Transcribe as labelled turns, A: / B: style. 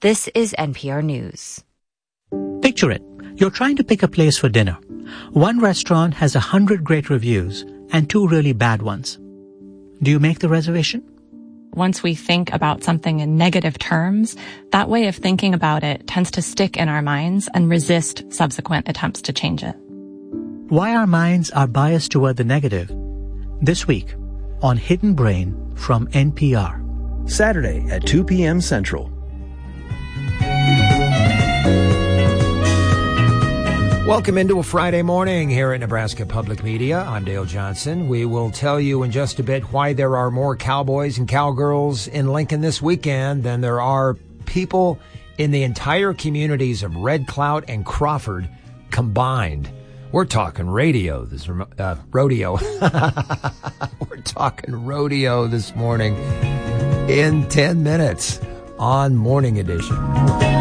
A: This is NPR News.
B: Picture it. You're trying to pick a place for dinner. One restaurant has 100 great reviews and 2 really bad ones. Do you make the reservation?
C: Once we think about something in negative terms, that way of thinking about it tends to stick in our minds and resist subsequent attempts to change it.
B: Why our minds are biased toward the negative. This week on Hidden Brain from NPR.
D: Saturday at 2 p.m. Central.
E: Welcome into a Friday morning here at Nebraska Public Media. I'm Dale Johnson. We will tell you in just a bit why there are more cowboys and cowgirls in Lincoln this weekend than there are people in the entire communities of Red Cloud and Crawford combined. We're talking rodeo. We're talking rodeo this morning in 10 minutes on Morning Edition.